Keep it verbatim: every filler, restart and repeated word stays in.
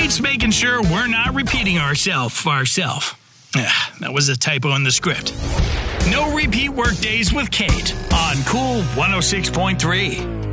Kate's making sure we're not repeating ourselves for ourselves. Yeah, that was a typo in the script. No repeat work days with Kate on Cool one oh six point three.